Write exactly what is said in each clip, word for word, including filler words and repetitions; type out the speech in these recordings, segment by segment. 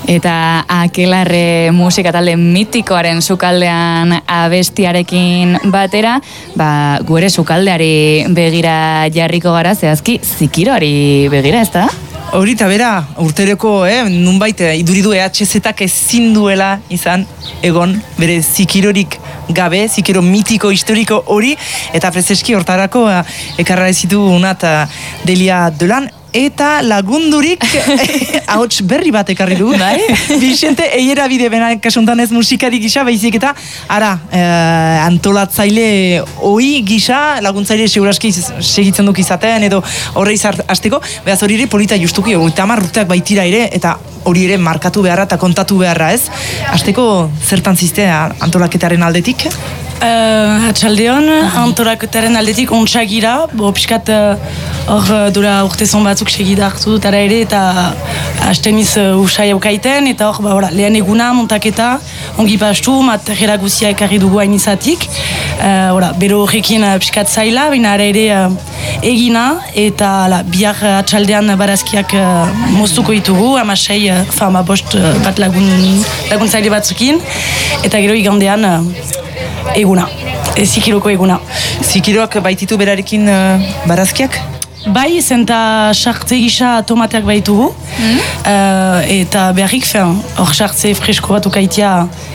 Eta Akelarre musika talde mitikoaren sukaldean abestiarekin batera, ba, gu ere sukaldeari begira jarriko gara, zehazki zikiroari begira, ez da? Horita bera, urtereko, eh, nunbait, iduridu E H Z-ak ezin duela izan egon bere zikirorik gabe, zikiro mitiko, historiko hori, eta prezeski hortarako eh, ekarra ezitu unat eh, Delia Dolan, eta lagundurik ahots berri bat ekarri du, bai? Vicente Eiera bide bena kasuntan ez musikari gisa, baizik eta ara, eh, antolatzaile oi gisa, laguntzaile seguraski segitzen duk izaten, edo horre izart hasteko, behaz hori ere polita justuki, eta hamar urteak baitira ere, eta hori ere markatu beharra eta kontatu beharra, ez? Hasteko zertan ziste antolaketaren aldetik? Uh, Atxaldeon, antolaketaren aldetik ontsagira, bo piskat hor uh, dura urtezon batzuk segida hartu dut ara ere, eta hasteniz uh, usai aukaiten, eta hor ba, lehen eguna montaketa, ongi pastu, materiala guzia ekarri dugu hain izatik, uh, ora, bero horrekin uh, piskat zaila, baina ara ere uh, egina, eta la, bihar uh, atxaldean barazkiak uh, moztuko ditugu, amasei, uh, fama bost uh, bat lagun, laguntzaile batzukin, eta gero igandean uh, eguna, e, zikiroko eguna. Zikiroak baititu berarekin uh, barazkiak? Bai, zenta sartze gisa tomateak baitugu, mm. uh, eta beharrik fen, hor sartze fresko bat ukaitia,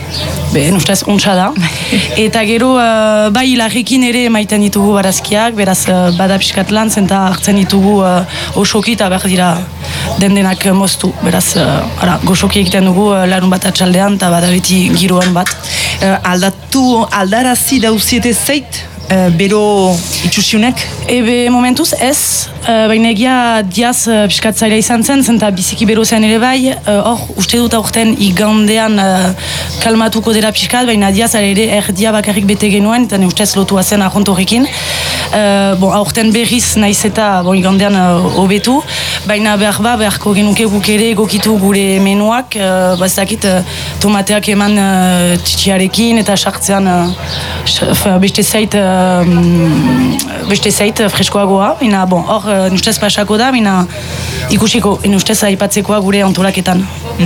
be, nustaz, ontsa da. Eta gero, uh, bai, larrekin ere maiten ditugu barazkiak, beraz, uh, bada piskat lan, zenta hartzen ditugu uh, osoki eta behar dira den-denak moztu. Beraz, uh, ara, goxoki egiten dugu uh, larun bat atxaldean, eta bada beti giroan bat. Uh, aldatu, aldarazi dauziete zait, uh, bero itxusionek? Ebe momentuz ez, uh, baina egia diaz uh, piskat zaila izan zen, zenta biziki bero zen ere bai, hor uh, uste dut aurten igandean uh, kalmatuko dela piskat, baina diaz ere erdia bakarrik bete genuen, eta ne ustez lotua zen ahont horrekin. Uh, bon, aurten berriz naiz eta bon, igandean hobetu, uh, baina behar ba, beharko genuke guk ere egokitu gure menuak, uh, bazakit uh, tomateak eman uh, txitsiarekin eta sartzean uh, beste zait, uh, beste zait freskoagoa, baina bon, hor uh, nustez pasako da, baina ikusiko, nustez aipatzekoa gure antolaketan.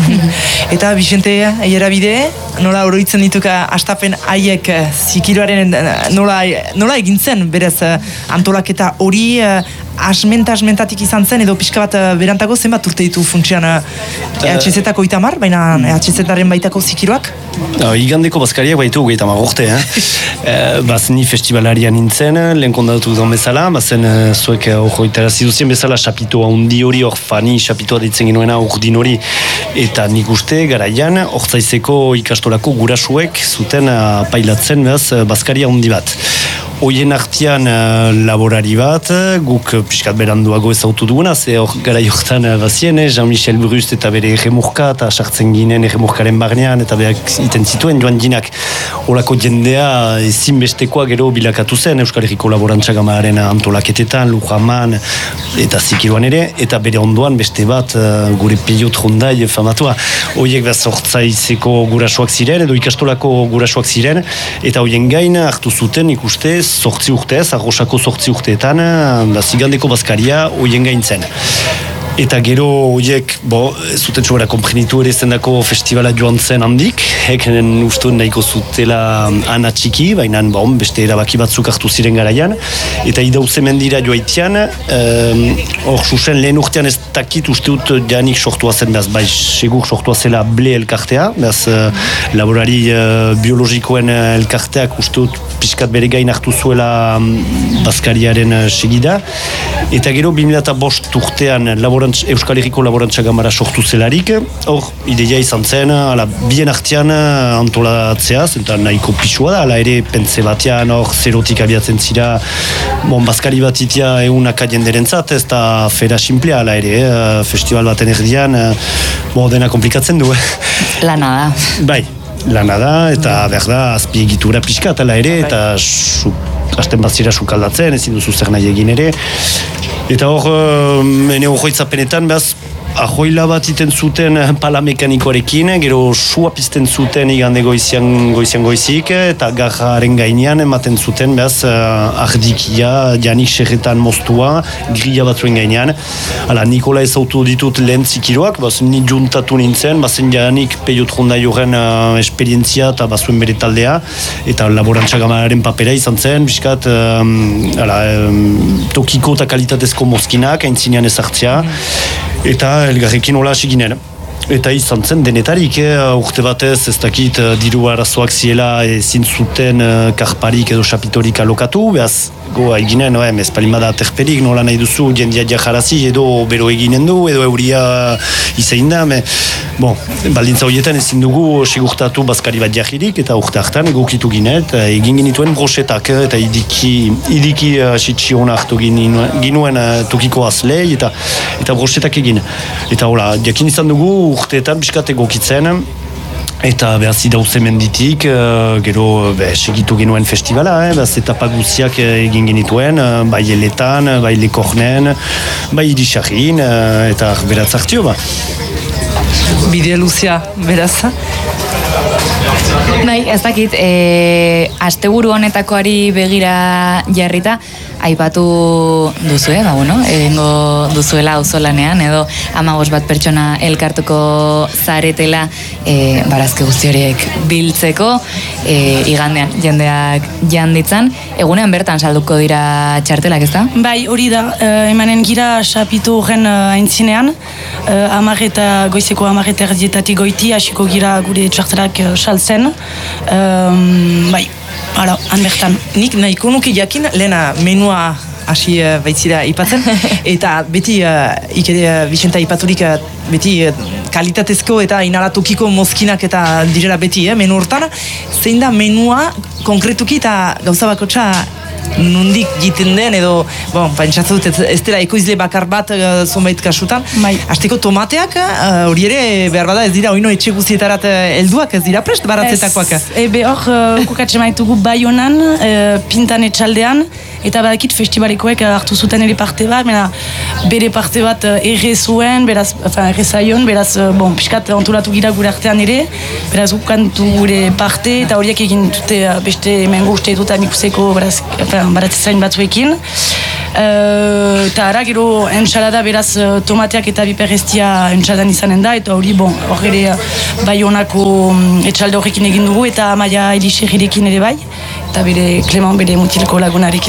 Eta Vicente Eiera bide, nola oroitzen dituka astapen haiek zikiroaren nola, nola egintzen berez antolaketa hori, asmenta-asmentatik izan zen, edo pixka bat berantago zenbat urte ditu funtsian E H Z-ako itamar, baina E H Z-aren baitako zikiroak? Uh, igandeko bazkariak baitu gehieta marrorte, eh? uh, baz ni festivalarian nintzen, lehen kondatu dudan bezala, bazen uh, zuek hor uh, itarazi duzien bezala xapitoa undi hori, hor fani xapitoa ditzen genuena urdin hori, eta nik uste garaian, hortzaizeko ikastolako gurasuek zuten uh, pailatzen behaz uh, bazkaria undi bat. Hoien artean uh, laborari bat, guk uh, piskat beranduago ezautu duguna, ze hor gara jortan uh, bazien, eh? Jean-Michel Brust eta bere erremurka, eta sartzen ginen erremurkaren barnean, eta berak iten zituen joan ginak horako jendea ezinbestekoa gero bilakatu zen, Euskal Herriko Laborantzagamaren antolaketetan, Lujaman, eta zikiroan ere, eta bere ondoan beste bat uh, gure pilot rondai famatua. Hoiek behaz hortzaizeko gurasoak ziren, edo ikastolako gurasoak ziren, eta hoien gain hartu zuten ikuste zortzi urtez, arrosako zortzi urteetan, da zigandeko bazkaria hoien gaintzen. Eta gero horiek, bo, zuten sobera komprenitu ere zendako festivala joan zen handik, heken ustuen nahiko zutela ana txiki, baina bon, beste erabaki batzuk hartu ziren garaian, eta idauze mendira joaitian, hor um, susen lehen urtean ez dakit uste dut janik sortua zen, behaz, bai, segur sortua zela ble elkartea, behaz, uh, laborari uh, biologikoen elkarteak uste dut piskat bere gain hartu zuela um, bazkariaren uh, segida, eta gero bi mila bost urtean laborantz, Euskal Herriko Laborantzagamara sortu zelarik, hor, ideia izan zen, ala, bien artean antolatzeaz, eta nahiko pisua da, ala ere pentze batean, hor, zerotik abiatzen zira, bon, bazkari bat itia eunaka jenderen zat, ez da fera simplea, ala ere, eh, festival baten erdian, eh, bo, dena komplikatzen du. Lana da. Bai. Lana da, eta behar da, azpiegitura pixkat, ala ere, eta su, hasten bazira sukaldatzen, ezin duzu zer nahi egin ere. Eta hor, ene horretzapenetan, behaz, ahoila bat iten zuten pala mekanikoarekin, gero sua pizten zuten igande goizian, goizian goizik, eta garraren gainean ematen zuten, behaz, uh, ardikia, janik serretan moztua, grilla batzuen gainean. Hala, Nikola ezautu ditut lehen zikiroak, baz, ni juntatu nintzen, bazen janik peiot rondai horren uh, esperientzia eta bazuen bere taldea, eta laborantzagamaren papera izan zen, biskat, um, hala, um, tokiko eta kalitatezko mozkinak, aintzinean ezartzea, eta elgarrekin hola hasi ginen. Eta izan zen denetarik, eh, urte batez ez dakit uh, diru arazoak ziela ezin zuten uh, karparik edo xapitorik alokatu, behaz goa eginen, no, ez palimada terperik, nola nahi duzu jendia jarazi edo bero eginen du, edo euria izain da, me, bon, baldintza horietan ezin dugu sigurtatu bazkari bat jahirik, eta urte hartan egokitu ginen, eta egin ginituen brosetak, eta idiki, idiki uh, sitxion hartu ginuen, ginuen uh, tokiko azlei, eta, eta brosetak egin. Eta hola, jakin izan dugu urteetan biskat egokitzen, eta behaz idauze menditik, uh, gero be, segitu genuen festivala, eh, behaz etapa guziak egin genituen, uh, bai eletan, bai lekornen, bai irisarrin, uh, eta beratz hartio, ba. Bide luzea, beraz. Bai, ez dakit, e, asteburu honetakoari begira jarrita, aipatu duzu, eh? Ba, bueno, egingo duzuela auzolanean, edo hamabos bat pertsona elkartuko zaretela e, barazke guzti horiek biltzeko, e, igandean jendeak janditzan, egunean bertan salduko dira txartelak, ez da? Bai, hori da, uh, emanen gira xapitu horren uh, aintzinean, uh, amarreta, goizeko amarreta erdietatik goiti, hasiko gira gure txartelak uh, saltzen, um, bai, ara, han bertan. Nik nahiko nuke jakin, lehena menua hasi uh, baitzira ipatzen, eta beti, uh, ikere uh, Vicenta ipaturik, uh, beti uh, kalitatezko eta inalatokiko mozkinak eta direla beti, eh, menu hortan, zein da menua konkretuki eta gauza bakotxa nondik jiten den, edo, bon, pentsatu dut, ez dela ekoizle bakar bat uh, zonbait kasutan. Bai. Hasteko tomateak, hori uh, ere, behar bada ez dira, oino etxe guzietarat uh, helduak, ez dira prest baratzetakoak. Ez, ebe hor, uh, kokatxe maitugu Baionan, uh, Pintan etxaldean, eta badakit festivalekoek hartu zuten ere parte bat, mena, bere parte bat uh, erre zuen, beraz, enfin, erre zaion, beraz, uh, bon, piskat antolatu gira gure artean ere, beraz, ukantu gure parte, eta horiek egin dute uh, beste mengo uste dut amikuseko, beraz, baratzezain batzuekin. Uh, eta ara, gero, entxalada beraz tomateak eta biperreztia entxaladan izanen da, eta hori, bon, hor ere Baionako um, etxalde horrekin egin dugu, eta Amaia Elixerrekin ere bai, eta bere Clement bere mutilko lagunarekin.